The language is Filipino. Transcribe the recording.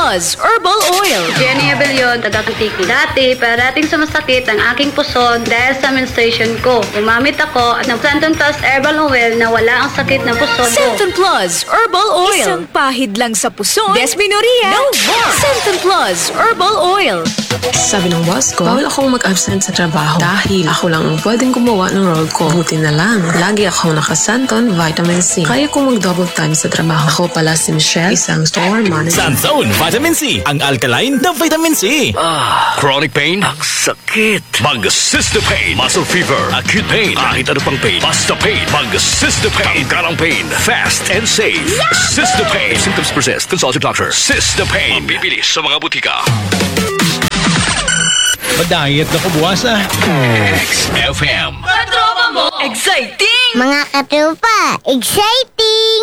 Plus Herbal Oil. Jenny Abellion, taga-Kutiki. Dati, parating sumasakit ang aking puson dahil sa menstruation ko. Gumamit ako ng Centon Plus Herbal Oil na wala ang sakit ng puson ko. Centon Plus Herbal Oil. Isang pahid lang sa puson. Desminoria. No more. Centon Plus Herbal Oil. Sabi ng boss ko, bawal akong mag-absent sa trabaho dahil ako lang ang pwedeng gumawa ng role ko. Buti na lang, lagi akong nakasanton Vitamin C. Kaya kong mag-double time sa trabaho. Ako pala si Michelle, isang store manager. Sanzone Vitamin C, ang alkaline na vitamin C. Chronic pain? Ang sakit. Mag-Cystopain. Muscle fever. Acute pain. Kahit ano pang pain. Basta pain. Mag-Cystopain. Tanggalang pain. Fast and safe. Cystopain. If symptoms persist, consult your doctor. Cystopain. Mabibili sa mga butika. Madayat na ko buwas XFM. Exciting! Mga katropa, exciting!